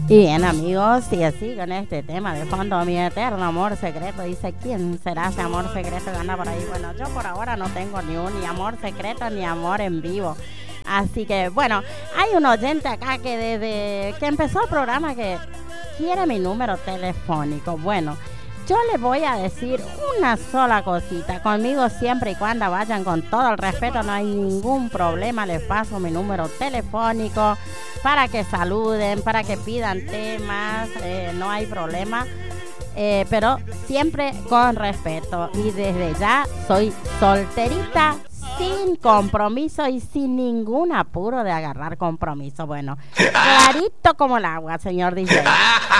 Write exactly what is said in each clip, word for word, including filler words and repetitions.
Y bien, amigos, y así con este tema de fondo, mi eterno amor secreto. Dice, ¿quién será ese amor secreto que anda por ahí? Bueno, yo por ahora no tengo ni un ni amor secreto ni amor en vivo. Así que, bueno, hay un oyente acá que desde que empezó el programa que quiere mi número telefónico. Bueno, yo les voy a decir una sola cosita. Conmigo siempre y cuando vayan con todo el respeto, no hay ningún problema. Les paso mi número telefónico para que saluden, para que pidan temas, eh, no hay problema. Eh, pero siempre con respeto. Y desde ya soy solterita, sin compromiso y sin ningún apuro de agarrar compromiso. Bueno, clarito como el agua, señor D J.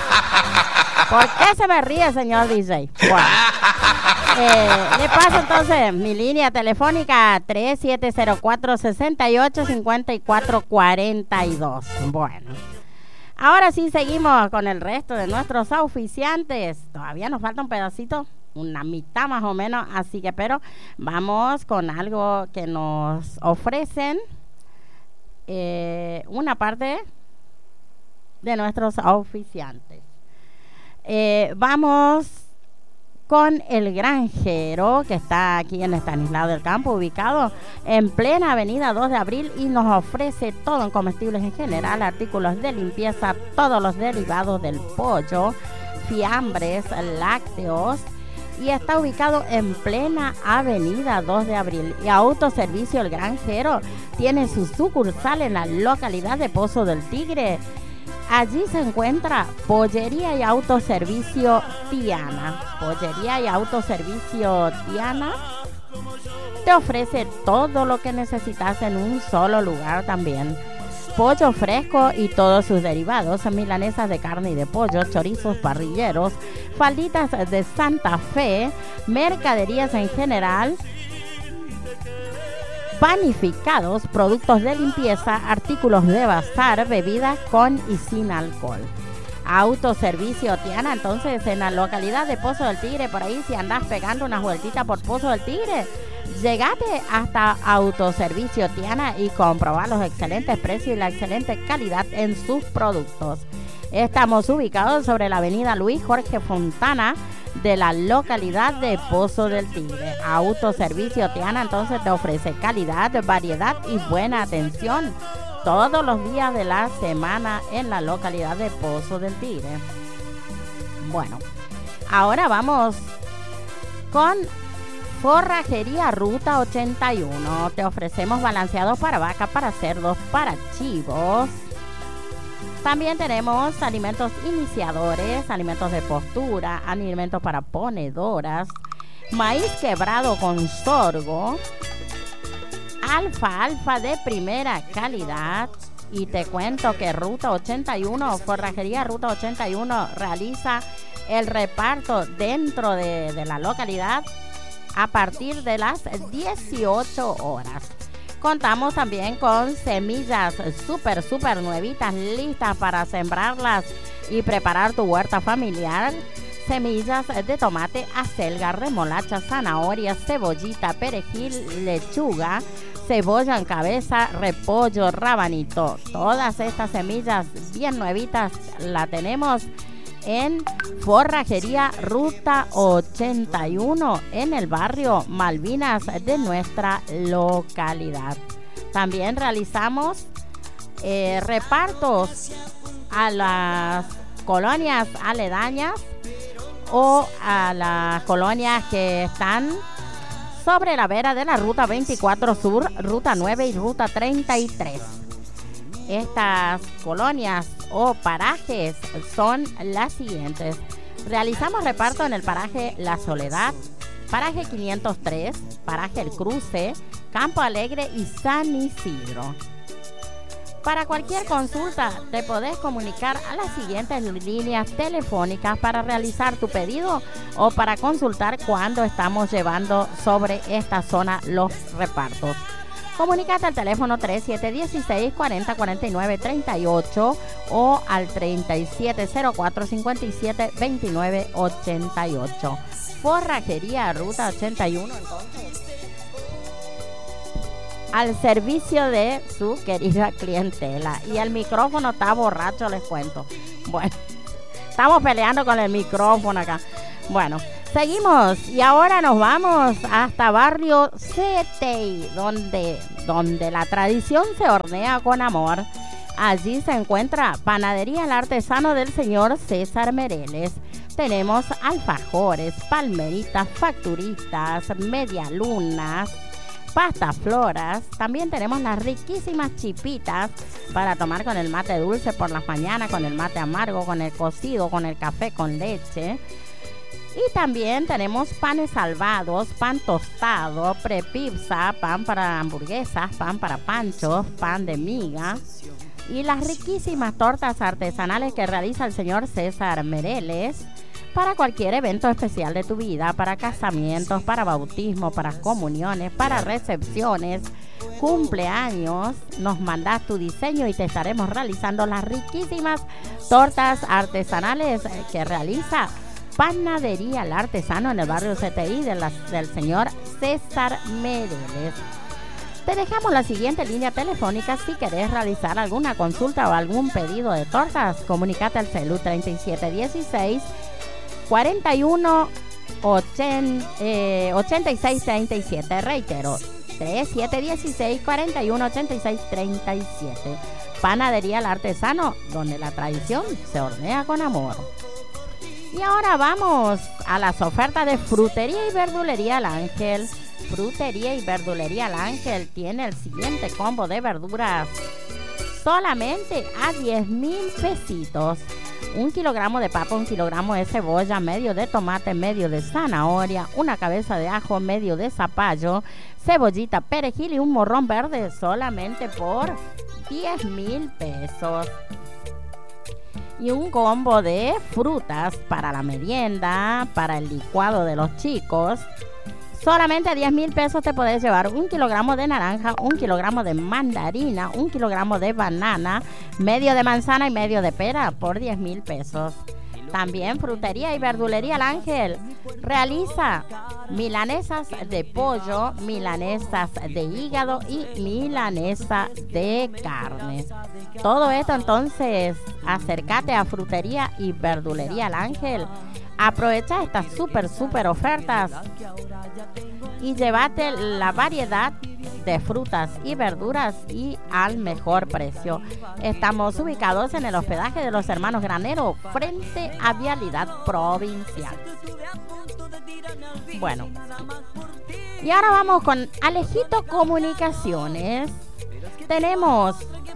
¿Por qué se me ríe, señor D J? Bueno, eh, le paso entonces mi línea telefónica tres siete cero cuatro, seis ocho, cinco cuatro cuatro dos. Bueno, ahora sí seguimos con el resto de nuestros auspiciantes. Todavía nos falta un pedacito, una mitad más o menos, así que pero vamos con algo que nos ofrecen eh, una parte de nuestros auspiciantes. Eh, vamos con El Granjero, que está aquí en Estanislao del Campo, ubicado en plena avenida dos de abril, y nos ofrece todo en comestibles en general, artículos de limpieza, todos los derivados del pollo, fiambres, lácteos, y está ubicado en plena avenida dos de abril. Y Autoservicio El Granjero tiene su sucursal en la localidad de Pozo del Tigre. Allí se encuentra Pollería y Autoservicio Tiana. Pollería y Autoservicio Tiana te ofrece todo lo que necesitas en un solo lugar también. Pollo fresco y todos sus derivados, milanesas de carne y de pollo, chorizos parrilleros, falditas de Santa Fe, mercaderías en general, panificados, productos de limpieza, artículos de bazar, bebidas con y sin alcohol. Autoservicio Tiana, entonces en la localidad de Pozo del Tigre, por ahí si andás pegando unas vueltitas por Pozo del Tigre, llegate hasta Autoservicio Tiana y comprobá los excelentes precios y la excelente calidad en sus productos. Estamos ubicados sobre la avenida Luis Jorge Fontana de la localidad de Pozo del Tigre. Autoservicio Tiana entonces te ofrece calidad, variedad y buena atención todos los días de la semana en la localidad de Pozo del Tigre. Bueno, ahora vamos con Forrajería Ruta ochenta y uno. Te ofrecemos balanceados para vaca, para cerdos, para chivos. También tenemos alimentos iniciadores, alimentos de postura, alimentos para ponedoras, maíz quebrado con sorgo, alfa, alfa de primera calidad. Y te cuento que Ruta ochenta y uno, Forrajería Ruta ochenta y uno realiza el reparto dentro de, de la localidad a partir de las dieciocho horas. Contamos también con semillas súper, súper nuevitas, listas para sembrarlas y preparar tu huerta familiar. Semillas de tomate, acelga, remolacha, zanahoria, cebollita, perejil, lechuga, cebolla en cabeza, repollo, rabanito. Todas estas semillas bien nuevitas la tenemos en Forrajería Ruta ochenta y uno en el barrio Malvinas de nuestra localidad. También realizamos eh, repartos a las colonias aledañas o a las colonias que están sobre la vera de la Ruta veinticuatro Sur, Ruta nueve y Ruta treinta y tres. Estas colonias o parajes son las siguientes. Realizamos reparto en el paraje La Soledad, paraje quinientos tres, paraje El Cruce, Campo Alegre y San Isidro. Para cualquier consulta te podés comunicar a las siguientes líneas telefónicas para realizar tu pedido o para consultar cuándo estamos llevando sobre esta zona los repartos. Comunícate al teléfono tres siete uno seis, cuatro cero, cuatro nueve, tres ocho o al treinta y siete cero cuatro, cincuenta y siete, veintinueve, ochenta y ocho. Forrajería Ruta ochenta y uno, entonces, al servicio de su querida clientela. Y el micrófono está borracho, les cuento. Bueno, estamos peleando con el micrófono acá. Bueno, seguimos y ahora nos vamos hasta Barrio Setey, donde, donde la tradición se hornea con amor. Allí se encuentra Panadería El Artesano del señor César Mereles. Tenemos alfajores, palmeritas, facturitas, medialunas, pastas floras. También tenemos las riquísimas chipitas para tomar con el mate dulce por las mañanas, con el mate amargo, con el cocido, con el café con leche. Y también tenemos panes salvados, pan tostado, prepizza, pan para hamburguesas, pan para panchos, pan de miga. Y las riquísimas tortas artesanales que realiza el señor César Mereles para cualquier evento especial de tu vida, para casamientos, para bautismo, para comuniones, para recepciones, cumpleaños. Nos mandas tu diseño y te estaremos realizando las riquísimas tortas artesanales que realiza Panadería El Artesano en el barrio C T I de la, del señor César Mereles. Te dejamos la siguiente línea telefónica si querés realizar alguna consulta o algún pedido de tortas. Comunicate al celu treinta y siete dieciséis, cuarenta y uno, ochenta y seis treinta y siete. Reitero, treinta y siete dieciséis, cuarenta y uno, ochenta y seis treinta y siete. Panadería El Artesano, donde la tradición se hornea con amor. Y ahora vamos a las ofertas de Frutería y Verdulería El Ángel. Frutería y Verdulería El Ángel tiene el siguiente combo de verduras solamente a diez mil pesitos. Un kilogramo de papa, un kilogramo de cebolla, medio de tomate, medio de zanahoria, una cabeza de ajo, medio de zapallo, cebollita, perejil y un morrón verde solamente por diez mil pesos. Y un combo de frutas para la merienda, para el licuado de los chicos. Solamente a diez mil pesos te podés llevar un kilogramo de naranja, un kilogramo de mandarina, un kilogramo de banana, medio de manzana y medio de pera por diez mil pesos. También Frutería y Verdulería El Ángel realiza milanesas de pollo, milanesas de hígado y milanesa de carne. Todo esto entonces, acércate a Frutería y Verdulería El Ángel. Aprovecha estas súper, súper ofertas y llévate la variedad de frutas y verduras y al mejor precio. Estamos ubicados en el hospedaje de los hermanos Granero, frente a Vialidad Provincial. Bueno, y ahora vamos con Alejito Comunicaciones. Tenemos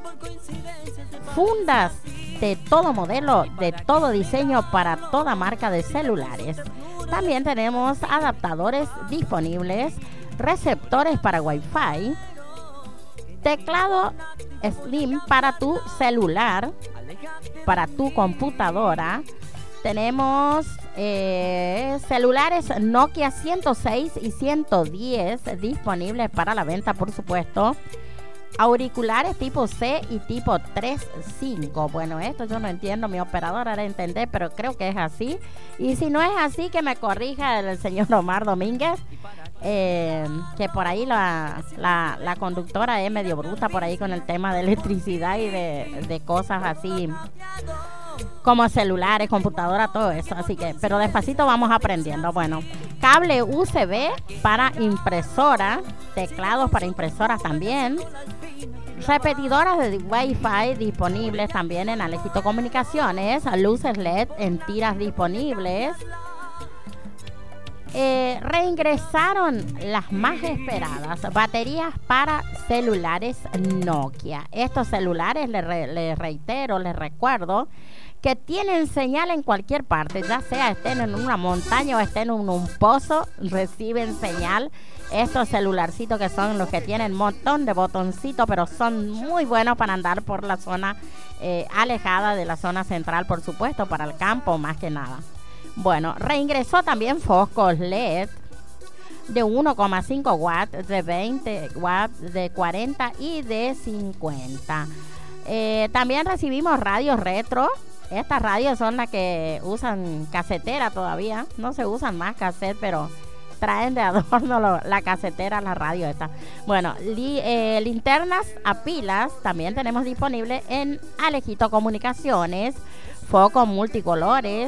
fundas de todo modelo, de todo diseño para toda marca de celulares. También tenemos adaptadores disponibles, receptores para Wi-Fi, teclado Slim para tu celular, para tu computadora. Tenemos eh, celulares Nokia ciento seis y ciento diez disponibles para la venta, por supuesto. Auriculares tipo C y tipo tres punto cinco. Bueno, esto yo no entiendo, mi operadora debe entender, pero creo que es así. Y si no es así, que me corrija el señor Omar Domínguez, eh, que por ahí la, la, la conductora es medio bruta por ahí con el tema de electricidad y de, de cosas así como celulares, computadora, todo eso. Así que, pero despacito vamos aprendiendo. Bueno, cable U S B para impresora, teclados para impresoras también, repetidoras de Wi-Fi disponibles también en Alejito Comunicaciones, luces L E D en tiras disponibles. Eh, reingresaron las más esperadas baterías para celulares Nokia. Estos celulares, les, re, les reitero, les recuerdo que tienen señal en cualquier parte, ya sea estén en una montaña o estén en un pozo, reciben señal. Estos celularcitos que son los que tienen un montón de botoncitos, pero son muy buenos para andar por la zona eh, alejada de la zona central, por supuesto, para el campo más que nada. Bueno, reingresó también focos L E D de uno coma cinco watts, de veinte watts, de cuarenta y de cincuenta. Eh, también recibimos radios retro. Estas radios son las que usan casetera todavía. No se usan más cassette, pero traen de adorno lo, la casetera, la radio esta. Bueno, li, eh, linternas a pilas también tenemos disponible en Alejito Comunicaciones. focos multicolores,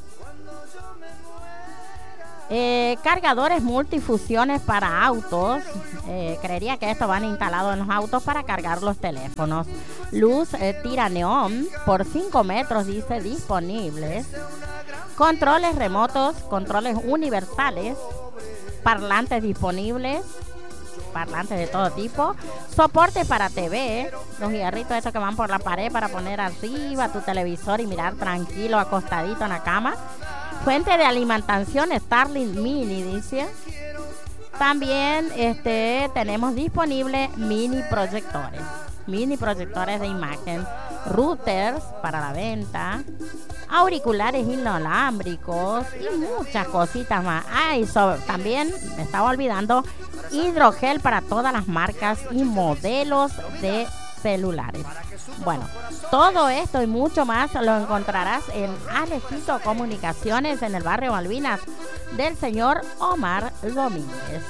eh, cargadores multifusiones para autos. Eh, creería que estos van instalados en los autos para cargar los teléfonos. Luz eh, tira neón por cinco metros, dice, disponibles. Controles remotos, controles universales, parlantes disponibles, parlantes de todo tipo, soporte para T V, los hierritos estos que van por la pared para poner arriba tu televisor y mirar tranquilo, acostadito en la cama. Fuente de alimentación Starlink Mini, dice. También este, tenemos disponible mini proyectores, mini proyectores de imagen, routers para la venta, auriculares inalámbricos y muchas cositas más. Ah, y so, también me estaba olvidando, hidrogel para todas las marcas y modelos de celulares. Bueno, todo esto y mucho más lo encontrarás en Alejito Comunicaciones, en el barrio Malvinas, del señor Omar Domínguez.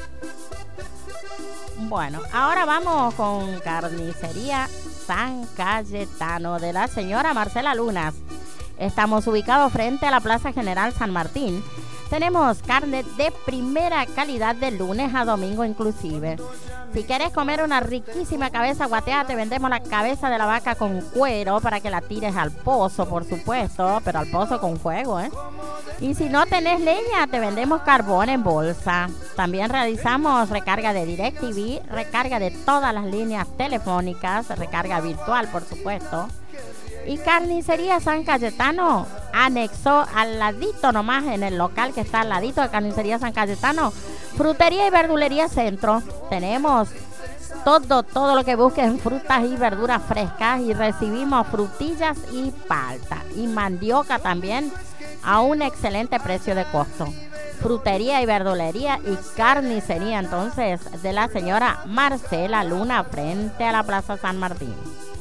Bueno, ahora vamos con Carnicería San Cayetano, de la señora Marcela Lunas. Estamos ubicados frente a la Plaza General San Martín. Tenemos carne de primera calidad de lunes a domingo inclusive. Si quieres comer una riquísima cabeza guateada, te vendemos la cabeza de la vaca con cuero para que la tires al pozo, por supuesto, pero al pozo con fuego, ¿eh? Y si no tenés leña, te vendemos carbón en bolsa. También realizamos recarga de DirecTV, recarga de todas las líneas telefónicas, recarga virtual, por supuesto. Y Carnicería San Cayetano anexó al ladito nomás, en el local que está al ladito de Carnicería San Cayetano, Frutería y Verdulería Centro. Tenemos todo, todo lo que busques en frutas y verduras frescas, y recibimos frutillas y palta y mandioca también a un excelente precio de costo. Frutería y verdulería y carnicería entonces de la señora Marcela Luna, frente a la Plaza San Martín.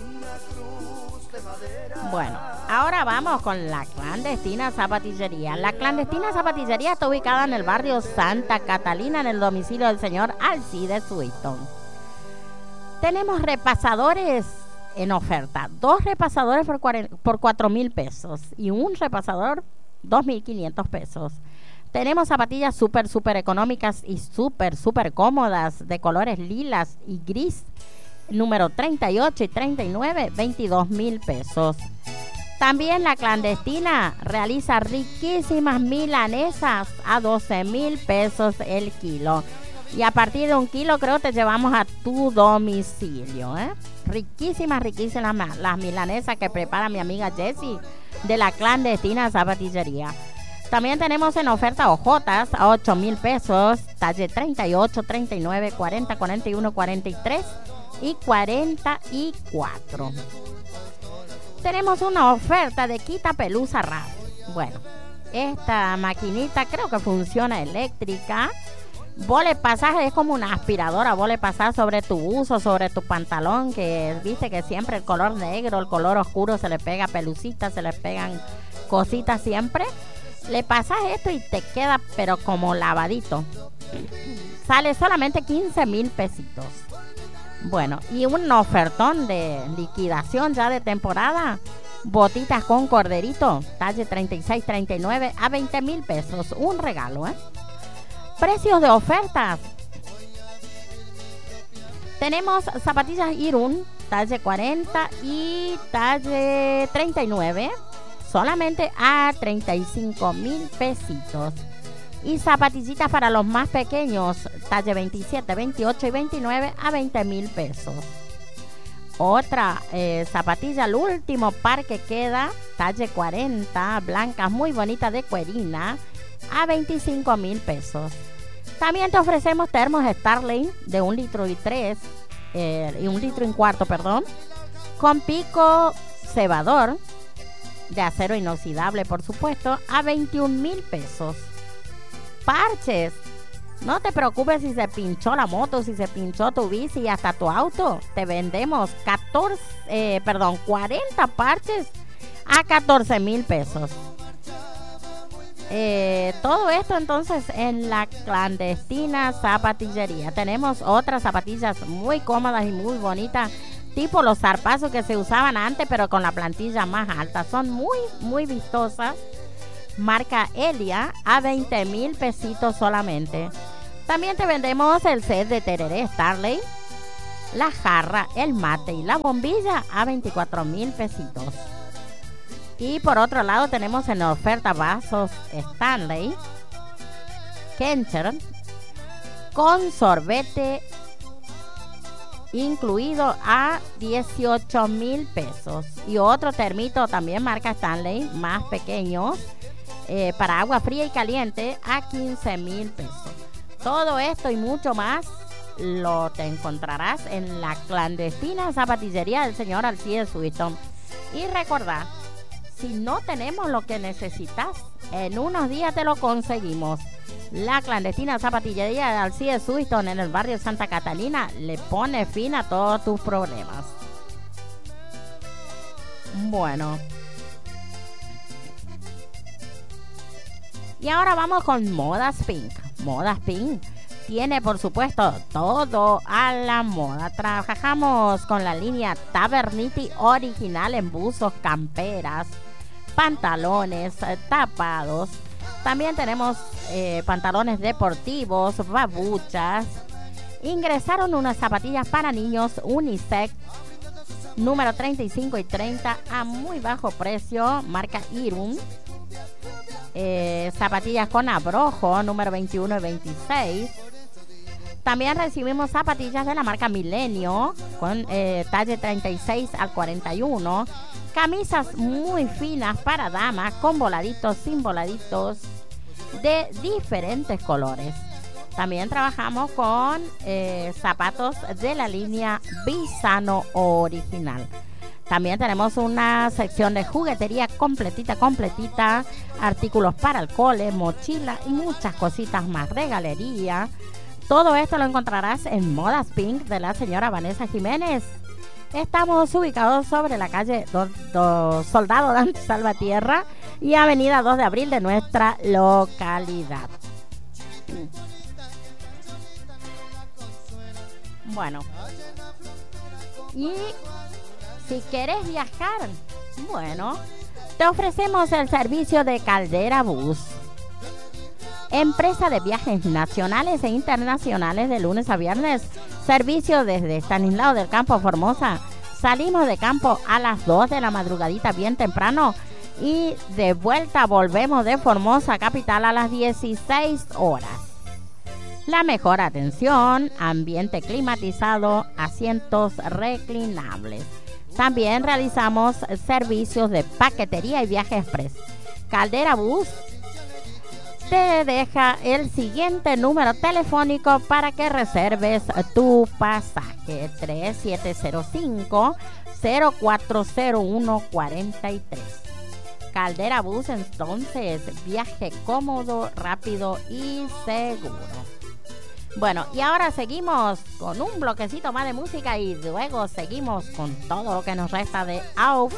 Bueno, ahora vamos con la Clandestina Zapatillería. La Clandestina Zapatillería está ubicada en el barrio Santa Catalina, en el domicilio del señor Alcides Suiton. Tenemos repasadores en oferta. Dos repasadores por, por cuatro mil pesos y un repasador dos mil quinientos pesos. Tenemos zapatillas súper, súper económicas y súper, súper cómodas de colores lilas y gris. Número treinta y ocho y treinta y nueve, veintidós mil pesos. También la Clandestina realiza riquísimas milanesas a doce mil pesos el kilo. Y a partir de un kilo creo te llevamos a tu domicilio, ¿eh? Riquísimas, riquísimas las milanesas que prepara mi amiga Jessie de la Clandestina Zapatillería. También tenemos en oferta hojotas a ocho mil pesos, talle treinta y ocho, treinta y nueve, cuarenta, cuarenta y uno, cuarenta y tres y cuarenta y cuatro. Tenemos una oferta de quita pelusa rap. Bueno, esta maquinita creo que funciona eléctrica. Vos le pasás, es como una aspiradora, vos le pasás sobre tu buzo, sobre tu pantalón, que viste que siempre el color negro, el color oscuro se le pega pelucitas, se le pegan cositas siempre. Le pasas esto y te queda pero como lavadito. Sale solamente quince mil pesitos. Bueno, y un ofertón de liquidación ya de temporada. Botitas con corderito, talle treinta y seis, treinta y nueve a veinte mil pesos. Un regalo, ¿eh? Precios de ofertas. Tenemos zapatillas Irún, talle cuarenta y talle treinta y nueve. Solamente a treinta y cinco mil pesitos. Y zapatillitas para los más pequeños, talle veintisiete, veintiocho y veintinueve a veinte mil pesos. Otra eh, zapatilla, el último par que queda, talle cuarenta, blancas muy bonitas de cuerina, a veinticinco mil pesos. También te ofrecemos termos Starling de un litro y tres, eh, y un litro y un cuarto, perdón, con pico cebador de acero inoxidable, por supuesto, a veintiún mil pesos. Parches, no te preocupes si se pinchó la moto, si se pinchó tu bici y hasta tu auto. Te vendemos catorce, eh, perdón, cuarenta parches a catorce mil pesos. Eh, todo esto entonces en la Clandestina Zapatillería. Tenemos otras zapatillas muy cómodas y muy bonitas tipo los zarpazos que se usaban antes, pero con la plantilla más alta. Son muy, muy vistosas. Marca Elia, a veinte mil pesitos solamente. También te vendemos el set de tereré Starley, la jarra, el mate y la bombilla a veinticuatro mil pesitos. Y por otro lado tenemos en oferta vasos Stanley Kencher con sorbete incluido a dieciocho mil pesos. Y otro termito también marca Stanley, más pequeños, eh, para agua fría y caliente a quince mil pesos. Todo esto y mucho más lo te encontrarás en la clandestina zapatillería del señor Alcides Huiston. Y recordá, si no tenemos lo que necesitas, en unos días te lo conseguimos. La clandestina zapatillería de Alcides Huiston en el barrio Santa Catalina le pone fin a todos tus problemas. Bueno. Y ahora vamos con Modas Pink. Modas Pink tiene, por supuesto, todo a la moda. Trabajamos con la línea Tavernity original en buzos, camperas, pantalones, tapados. También tenemos eh, pantalones deportivos, babuchas. Ingresaron unas zapatillas para niños unisex número treinta y cinco y treinta a muy bajo precio, marca Irun. Eh, zapatillas con abrojo número veintiuno y veintiséis. También recibimos zapatillas de la marca Milenio con eh, talle treinta y seis al cuarenta y uno. Camisas muy finas para damas con voladitos, sin voladitos, de diferentes colores. También trabajamos con eh, zapatos de la línea Bisano original. También tenemos una sección de juguetería completita, completita, artículos para el cole, mochila y muchas cositas más, regalería. Todo esto lo encontrarás en Modas Pink de la señora Vanessa Jiménez. Estamos ubicados sobre la calle do, do Soldado Dante Salvatierra y avenida dos de abril de nuestra localidad. Bueno, y si quieres viajar, bueno, te ofrecemos el servicio de Caldera Bus, empresa de viajes nacionales e internacionales de lunes a viernes. Servicio desde Estanislao del Campo, Formosa. Salimos de campo a las dos de la madrugadita bien temprano y de vuelta volvemos de Formosa capital a las dieciséis horas. La mejor atención, ambiente climatizado, asientos reclinables. También realizamos servicios de paquetería y viaje express. Caldera Bus te deja el siguiente número telefónico para que reserves tu pasaje: tres siete cero cinco, cero cuatro cero uno cuatro tres. Caldera Bus, entonces, viaje cómodo, rápido y seguro. Bueno, y ahora seguimos con un bloquecito más de música y luego seguimos con todo lo que nos resta de A U F